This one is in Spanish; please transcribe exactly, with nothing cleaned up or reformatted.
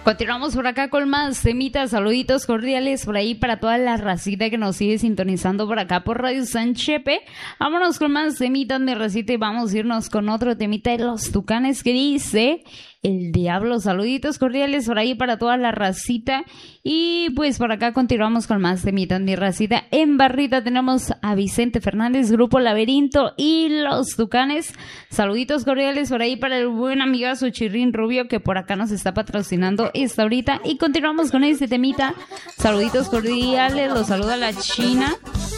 Continuamos por acá con más temitas, saluditos cordiales por ahí para toda la racita que nos sigue sintonizando por acá por Radio San Chepe. Vámonos con más temitas, mi racita, y vamos a irnos con otro temita de los Tucanes que dice El Diablo. Saluditos cordiales por ahí para toda la racita. Y pues por acá continuamos con más temitas, mi racita. En barrita tenemos a Vicente Fernández, Grupo Laberinto y los Tucanes. Saluditos cordiales por ahí para el buen amigazo Chirrín Rubio que por acá nos está patrocinando esta ahorita. Y continuamos con este temita. Saluditos cordiales, los saluda la China.